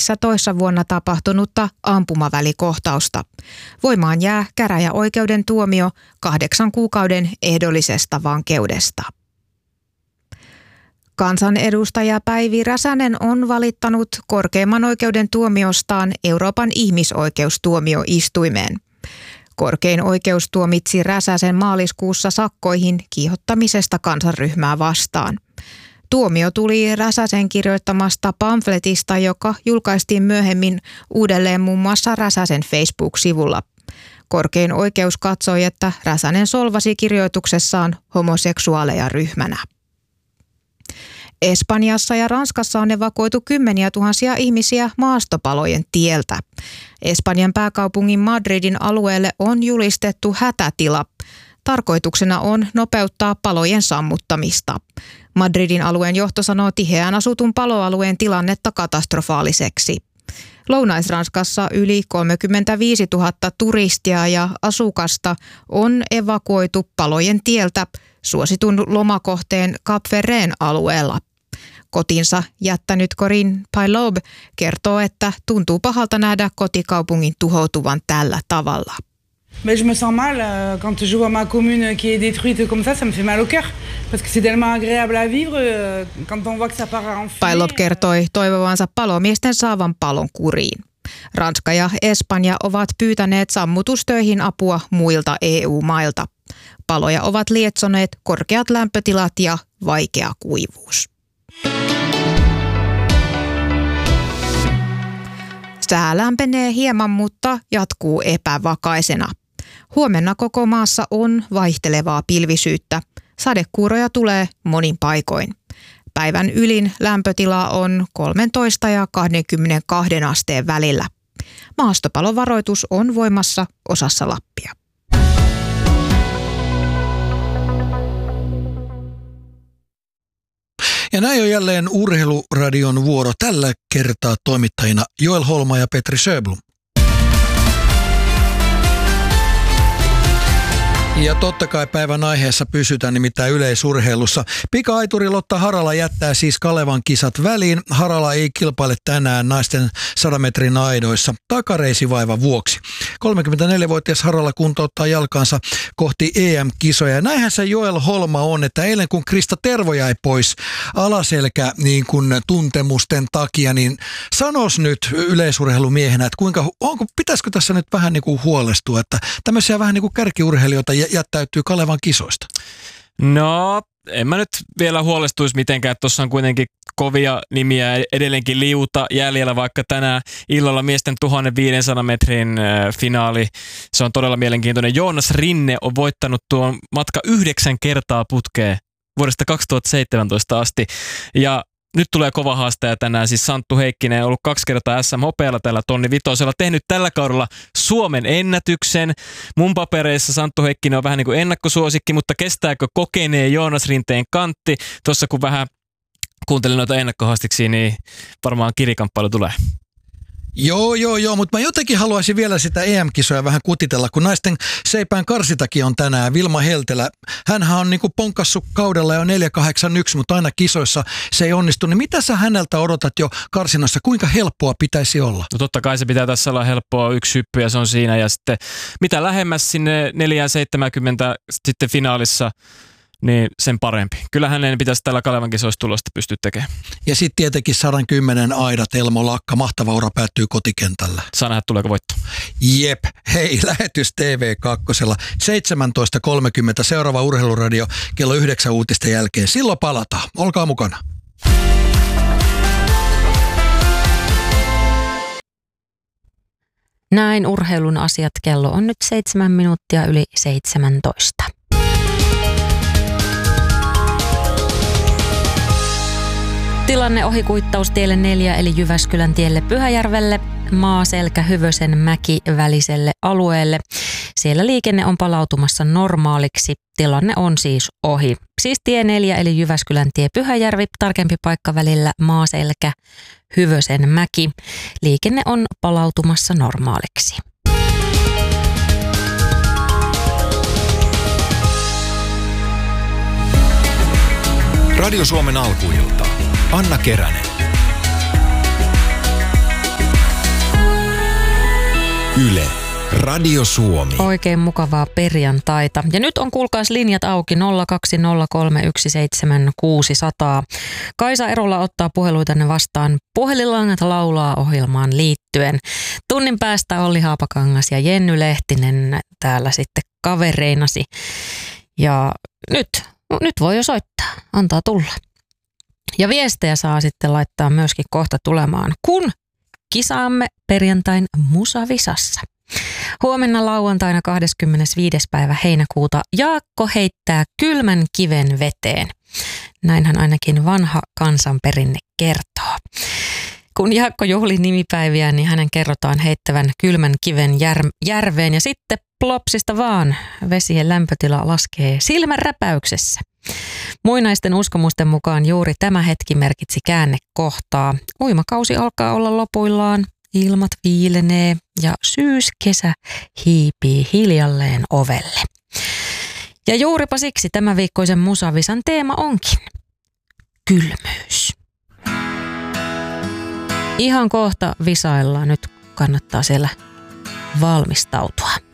Helsingissä toissa vuonna tapahtunutta ampumavälikohtausta. Voimaan jää käräjäoikeuden tuomio 8 kuukauden ehdollisesta vankeudesta. Kansanedustaja Päivi Räsänen on valittanut korkeimman oikeuden tuomiostaan Euroopan ihmisoikeustuomioistuimeen. Korkein oikeus tuomitsi Räsäsen maaliskuussa sakkoihin kiihottamisesta kansanryhmää vastaan. Tuomio tuli Räsäsen kirjoittamasta pamfletista, joka julkaistiin myöhemmin uudelleen muun muassa Räsäsen Facebook-sivulla. Korkein oikeus katsoi, että Räsänen solvasi kirjoituksessaan homoseksuaaleja ryhmänä. Espanjassa ja Ranskassa on evakuoitu kymmeniä tuhansia ihmisiä maastopalojen tieltä. Espanjan pääkaupungin Madridin alueelle on julistettu hätätila. Tarkoituksena on nopeuttaa palojen sammuttamista. Madridin alueen johto sanoo tiheään asutun paloalueen tilannetta katastrofaaliseksi. Lounais-Ranskassa yli 35 000 turistia ja asukasta on evakuoitu palojen tieltä suositun lomakohteen Cap Ferrén alueella. Kotinsa jättänyt Corinne Pailob kertoo, että tuntuu pahalta nähdä kotikaupungin tuhoutuvan tällä tavalla. Mais je me sens mal quand je vois ma commune qui est détruite comme ça me fait mal au cœur parce que c'est tellement agréable à vivre quand on voit que ça part en fumée. Pailob kertoi toivovansa palomiesten saavan palon kuriin. Ranska ja Espanja ovat pyytäneet sammutustöihin apua muilta EU-mailta. Paloja ovat lietsoneet korkeat lämpötilat ja vaikea kuivuus. Sää lämpenee hieman, mutta jatkuu epävakaisena. Huomenna koko maassa on vaihtelevaa pilvisyyttä. Sadekuuroja tulee monin paikoin. Päivän ylin lämpötila on 13 ja 22 asteen välillä. Maastopalovaroitus on voimassa osassa Lappia. Ja näin on jälleen Urheiluradion vuoro. Tällä kertaa toimittajina Joel Holma ja Petri Sjöblom. Ja totta kai päivän aiheessa pysytään nimittäin yleisurheilussa. Pika-aituri Lotta Harala jättää siis Kalevan kisat väliin. Harala ei kilpaile tänään naisten 100 metrin aidoissa takareisivaivan vuoksi. 34-vuotias Harala kuntouttaa jalkansa kohti EM-kisoja. Ja näinhän se Joel Holma on, että eilen kun Krista Tervo jäi pois alaselkä niin kuin tuntemusten takia, niin sanos nyt yleisurheilumiehenä, että pitäisikö tässä nyt vähän niin kuin huolestua, että tämmöisiä vähän niin kuin kärkiurheilijoita jättäytyy Kalevan kisoista? No, en mä nyt vielä huolestuisi mitenkään, että tuossa on kuitenkin kovia nimiä edelleenkin liuta jäljellä, vaikka tänään illalla miesten 1500 metrin finaali. Se on todella mielenkiintoinen. Joonas Rinne on voittanut tuon matka 9 kertaa putkeen vuodesta 2017 asti. Ja nyt tulee kova haastaja tänään, siis Santtu Heikkinen on ollut 2 kertaa SM-hopealla tällä tonni vitosella, tehnyt tällä kaudella Suomen ennätyksen. Mun papereissa Santtu Heikkinen on vähän niin kuin ennakkosuosikki, mutta kestääkö kokeneen Joonas Rinteen kantti? Tuossa kun vähän kuuntelin noita ennakkohaastiksia, niin varmaan kirikamppailu tulee. Joo, mutta mä jotenkin haluaisin vielä sitä EM-kisoja vähän kutitella, kun naisten seipään karsitakin on tänään. Vilma Heltelä, hänhän on niinku ponkkassut kaudella jo 4.81, mutta aina kisoissa se ei onnistu. Niin mitä sä häneltä odotat jo karsinnoissa? Kuinka helppoa pitäisi olla? No totta kai se pitää tässä olla helppoa, 1 hyppy ja se on siinä. Ja sitten mitä lähemmäs sinne 4.70 sitten finaalissa, niin sen parempi. Kyllä hänen pitäisi tällä Kalevan kisoista tulosta pystyä tekemään. Ja sitten tietenkin 110 aidat Elmo Lakka. Mahtava ura päättyy kotikentällä. Saa nähdä, tuleeko voitto. Jep. Hei, lähetys TV2. 17.30. Seuraava Urheiluradio kello 9 uutisten jälkeen. Silloin palataan. Olkaa mukana. Näin urheilun asiat. Kello on nyt 7 minuuttia yli 17. Tilanne ohikuittaustielle 4 eli Jyväskylän tielle Pyhäjärvelle, Maaselkä Hyvösen mäki väliselle alueelle. Siellä liikenne on palautumassa normaaliksi. Tilanne on siis ohi. Siis tie 4 eli Jyväskylän tie Pyhäjärvi, tarkempi paikka välillä Maaselkä Hyvösen mäki. Liikenne on palautumassa normaaliksi. Radio Suomen alkuilta. Anna Keränen. Yle, Radio Suomi. Oikein mukavaa perjantaita. Ja nyt on kuulkaas linjat auki 020317600. Kaisa Erola ottaa puheluitanne vastaan. Puhelinlangat laulaa ohjelmaan liittyen. Tunnin päästä Olli Haapakangas ja Jenny Lehtinen täällä sitten kavereinasi. Ja nyt voi jo soittaa. Antaa tulla. Ja viestejä saa sitten laittaa myöskin kohta tulemaan, kun kisaamme perjantain musavisassa. Huomenna lauantaina 25. päivä heinäkuuta Jaakko heittää kylmän kiven veteen. Näinhän ainakin vanha kansanperinne kertoo. Kun Jaakko juhli nimipäiviä, niin hänen kerrotaan heittävän kylmän kiven järveen ja sitten plopsista vaan vesien lämpötila laskee silmänräpäyksessä. Muinaisten uskomusten mukaan juuri tämä hetki merkitsi käännekohtaa. Uimakausi alkaa olla lopuillaan, ilmat viilenee ja syyskesä hiipii hiljalleen ovelle. Ja juuripa siksi tämän viikkoisen musavisan teema onkin kylmyys. Ihan kohta visaillaan, nyt kannattaa siellä valmistautua.